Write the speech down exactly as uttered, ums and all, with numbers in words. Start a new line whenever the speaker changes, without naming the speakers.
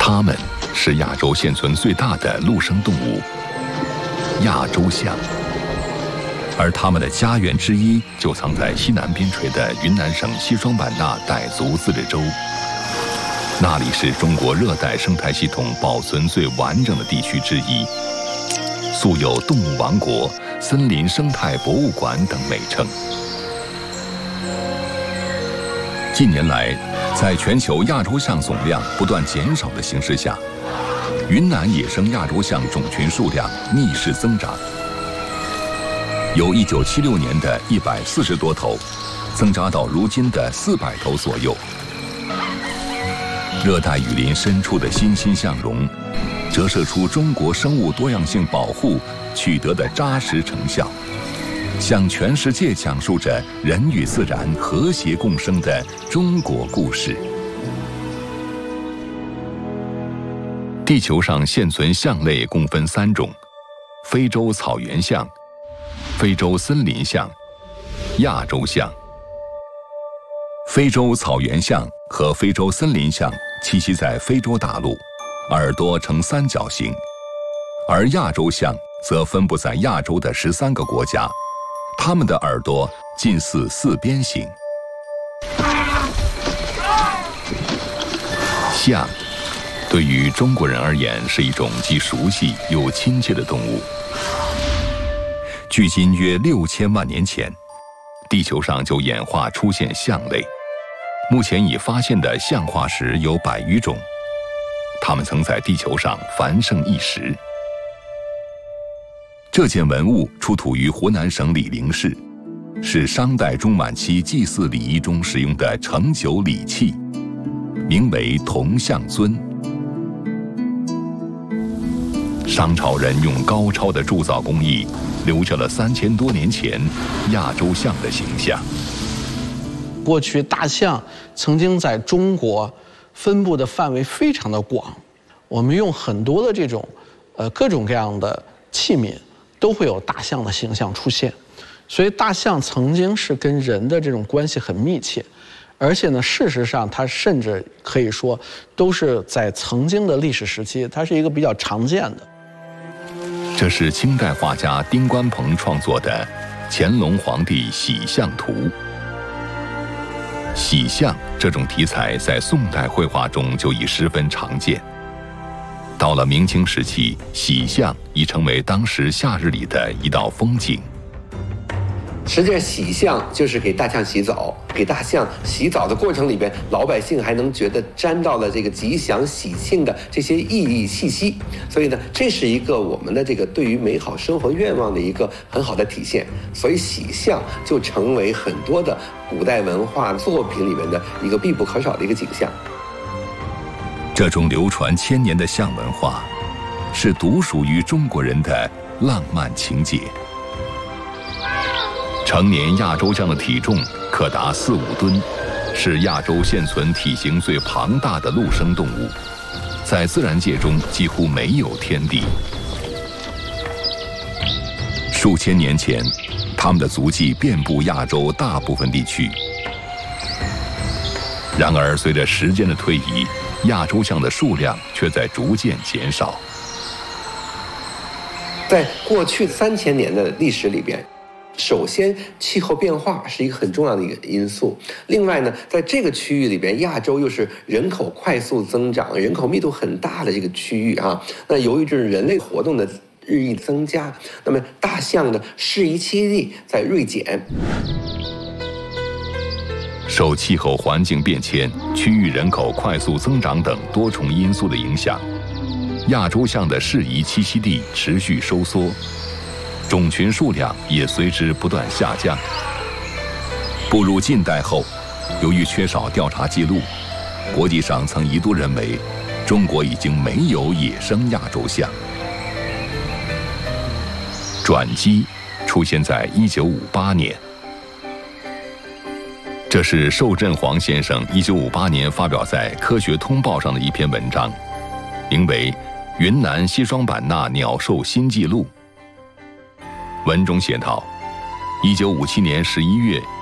它们是亚洲现存最大的陆生动物——亚洲象，而它们的家园之一就藏在西南边陲的云南省西双版纳傣族自治州。那里是中国热带生态系统保存最完整的地区之一，素有“动物王国”、“森林生态博物馆”等美称。近年来，在全球亚洲象总量不断减少的形势下，云南野生亚洲象种群数量逆势增长，由一九七六年的一百四十多头，增加到如今的四百头左右。热带雨林深处的欣欣向荣，折射出中国生物多样性保护取得的扎实成效，向全世界讲述着人与自然和谐共生的中国故事。地球上现存象类共分三种：非洲草原象、非洲森林象、亚洲象。非洲草原象和非洲森林象栖息在非洲大陆，耳朵呈三角形，而亚洲象则分布在亚洲的十三个国家，它们的耳朵近似四边形。象对于中国人而言是一种既熟悉又亲切的动物。距今约六千万年前，地球上就演化出现象类。目前已发现的象化石有百余种，它们曾在地球上繁盛一时。这件文物出土于湖南省醴陵市，是商代中晚期祭祀礼仪中使用的盛酒礼器，名为铜象尊。商朝人用高超的铸造工艺，留下了三千多年前亚洲象的形象。
过去大象曾经在中国分布的范围非常的广，我们用很多的这种呃各种各样的器皿都会有大象的形象出现，所以大象曾经是跟人的这种关系很密切，而且呢，事实上它甚至可以说都是在曾经的历史时期，它是一个比较常见的。
这是清代画家丁关鹏创作的乾隆皇帝喜象图。喜象这种题材在宋代绘画中就已十分常见。到了明清时期，喜象已成为当时夏日里的一道风景。
实际上，喜象就是给大象洗澡，给大象洗澡的过程里边，老百姓还能觉得沾到了这个吉祥喜庆的这些意义气息。所以呢，这是一个我们的这个对于美好生活愿望的一个很好的体现。所以，喜象就成为很多的古代文化作品里面的一个必不可少的一个景象。
这种流传千年的象文化，是独属于中国人的浪漫情节。成年亚洲象的体重可达四五吨，是亚洲现存体型最庞大的陆生动物，在自然界中几乎没有天敌。数千年前，它们的足迹遍布亚洲大部分地区。然而，随着时间的推移，亚洲象的数量却在逐渐减少。
在过去三千年的历史里边，首先，气候变化是一个很重要的一个因素。另外呢，在这个区域里边，亚洲又是人口快速增长、人口密度很大的这个区域啊。那由于这是人类活动的日益增加，那么大象的适宜栖地在锐减。
受气候环境变迁、区域人口快速增长等多重因素的影响，亚洲象的适宜栖息地持续收缩。种群数量也随之不断下降。步入近代后，由于缺少调查记录，国际上曾一度认为中国已经没有野生亚洲象。转机出现在一九五八年，这是寿振煌先生一九五八年发表在《科学通报》上的一篇文章，名为《云南西双版纳鸟兽新纪录》。文中写道，一九五七年十一月，